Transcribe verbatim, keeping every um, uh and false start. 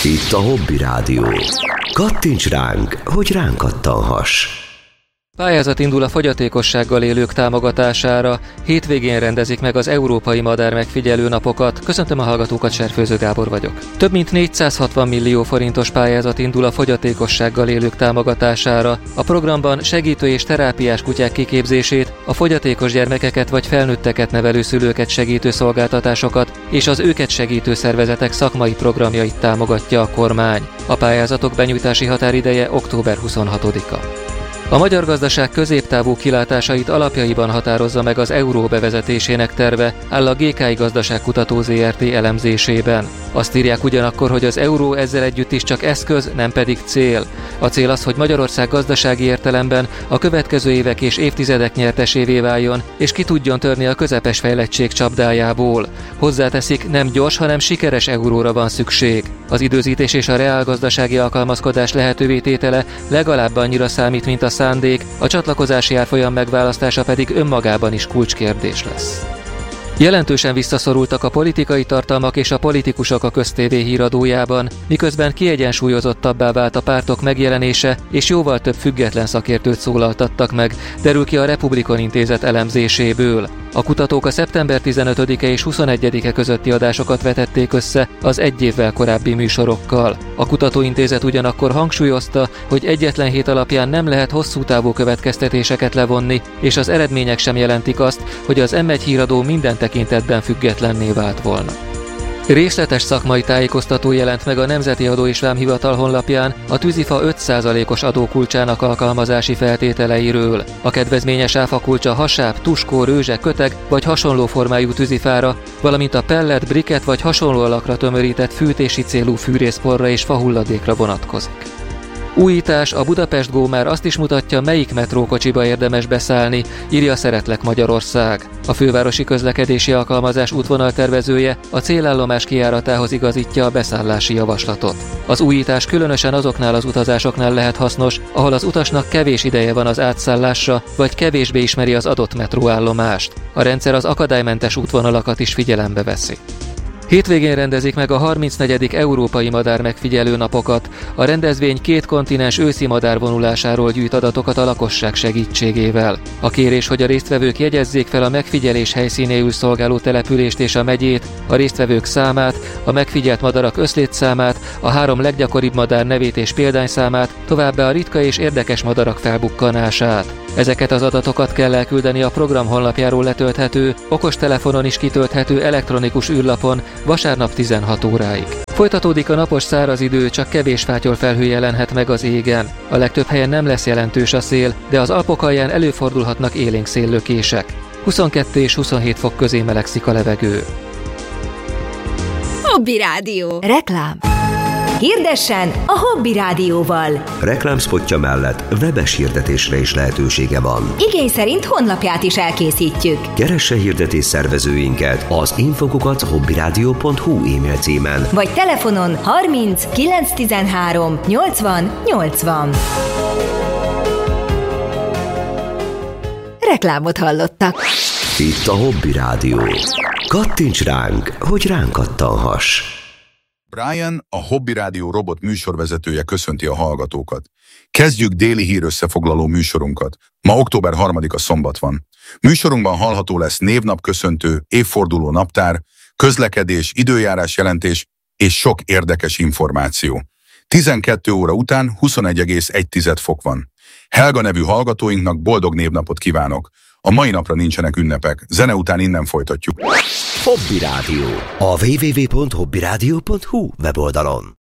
Itt a Hobby Rádió. Kattints ránk, hogy ránk kattanhass. Pályázat indul a fogyatékossággal élők támogatására. Hétvégén rendezik meg az Európai Madár Megfigyelő Napokat. Köszöntöm a hallgatókat, Serfőző Gábor vagyok. Több mint négyszázhatvan millió forintos pályázat indul a fogyatékossággal élők támogatására. A programban segítő és terápiás kutyák kiképzését, a fogyatékos gyermekeket vagy felnőtteket nevelő szülőket segítő szolgáltatásokat és az őket segítő szervezetek szakmai programjait támogatja a kormány. A pályázatok benyújtási határideje október huszonhatodika. A magyar gazdaság középtávú kilátásait alapjaiban határozza meg az euró bevezetésének terve, áll a gé ká i Gazdaságkutató zé er té elemzésében. Azt írják ugyanakkor, hogy az euró ezzel együtt is csak eszköz, nem pedig cél. A cél az, hogy Magyarország gazdasági értelemben a következő évek és évtizedek nyertesévé váljon, és ki tudjon törni a közepes fejlettség csapdájából. Hozzáteszik, nem gyors, hanem sikeres euróra van szükség. Az időzítés és a reálgazdasági alkalmazkodás lehetővé tétele legalább annyira számít, mint a szándék, a csatlakozási árfolyam megválasztása pedig önmagában is kulcskérdés lesz. Jelentősen visszaszorultak a politikai tartalmak és a politikusok a köztévé híradójában, miközben kiegyensúlyozottabbá vált a pártok megjelenése, és jóval több független szakértőt szólaltattak meg, derül ki a Republikon Intézet elemzéséből. A kutatók a szeptember tizenötödike és huszonegyedike közötti adásokat vetették össze az egy évvel korábbi műsorokkal. A kutatóintézet ugyanakkor hangsúlyozta, hogy egyetlen hét alapján nem lehet hosszú távú következtetéseket levonni, és az eredmények sem jelentik azt, hogy az em egy híradó minden tekintetben függetlenné vált volna. Részletes szakmai tájékoztató jelent meg a Nemzeti Adó és Vámhivatal honlapján a tűzifa öt százalékos adókulcsának alkalmazási feltételeiről. A kedvezményes áfakulcsa hasáb, tuskó, rőzse, köteg vagy hasonló formájú tűzifára, valamint a pellet, briket vagy hasonló alakra tömörített fűtési célú fűrészporra és fahulladékra vonatkozik. Újítás, a Budapest Go már azt is mutatja, melyik metrókocsiba érdemes beszállni, írja Szeretlek Magyarország. A fővárosi közlekedési alkalmazás útvonaltervezője a célállomás kijáratához igazítja a beszállási javaslatot. Az újítás különösen azoknál az utazásoknál lehet hasznos, ahol az utasnak kevés ideje van az átszállásra, vagy kevésbé ismeri az adott metróállomást. A rendszer az akadálymentes útvonalakat is figyelembe veszi. Hétvégén rendezik meg a harmincnegyedik Európai Madár Megfigyelő Napokat. A rendezvény két kontinens őszi madárvonulásáról gyűjt adatokat a lakosság segítségével. A kérés, hogy a résztvevők jegyezzék fel a megfigyelés helyszínéül szolgáló települést és a megyét, a résztvevők számát, a megfigyelt madarak összlétszámát, a három leggyakoribb madár nevét és példányszámát, továbbá a ritka és érdekes madarak felbukkanását. Ezeket az adatokat kell elküldeni a program honlapjáról letölthető, okostelefonon is kitölthető elektronikus űrlapon vasárnap tizenhat óráig. Folytatódik a napos száraz idő, csak kevés fátyolfelhő jelenhet meg az égen. A legtöbb helyen nem lesz jelentős a szél, de az Alpok alján előfordulhatnak élénk széllökések. huszonkettő és huszonhét fok közé melegszik a levegő. Hobby Rádió. Reklám. Hirdessen a Hobby Rádióval. Reklámszpotja mellett webes hirdetésre is lehetősége van. Igény szerint honlapját is elkészítjük. Keresse hirdetés szervezőinket az infokukac hobbyradio pont hu e-mail címen, vagy telefonon harminc kilenc tizenhárom nyolcvan nyolcvan. Reklámot hallottak. Itt a Hobby Rádió. Kattints ránk, hogy ránk kattanhass. Brian, a Hobby Rádió robot műsorvezetője köszönti a hallgatókat. Kezdjük déli hírösszefoglaló műsorunkat. Ma október harmadika szombat van. Műsorunkban hallható lesz névnapköszöntő, évforduló naptár, közlekedés, időjárás jelentés és sok érdekes információ. tizenkét óra után huszonegy egész egy fok van. Helga nevű hallgatóinknak boldog névnapot kívánok. A mai napra nincsenek ünnepek. Zene után innen folytatjuk. Hobby Rádió. A double-u double-u double-u pont hobbyradio pont hu weboldalon.